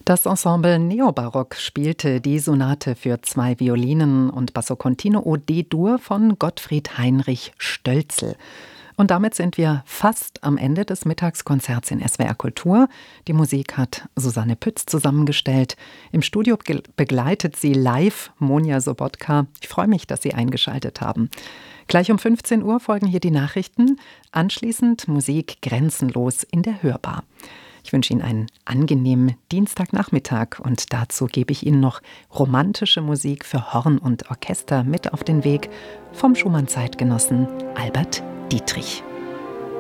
Das Ensemble Neobarock spielte die Sonate für 2 Violinen und Basso Continuo D-Dur von Gottfried Heinrich Stölzl. Und damit sind wir fast am Ende des Mittagskonzerts in SWR Kultur. Die Musik hat Susanne Pütz zusammengestellt. Im Studio begleitet sie live Monja Sobotka. Ich freue mich, dass Sie eingeschaltet haben. Gleich um 15 Uhr folgen hier die Nachrichten. Anschließend Musik grenzenlos in der Hörbar. Ich wünsche Ihnen einen angenehmen Dienstagnachmittag und dazu gebe ich Ihnen noch romantische Musik für Horn und Orchester mit auf den Weg vom Schumann-Zeitgenossen Albert Dietrich.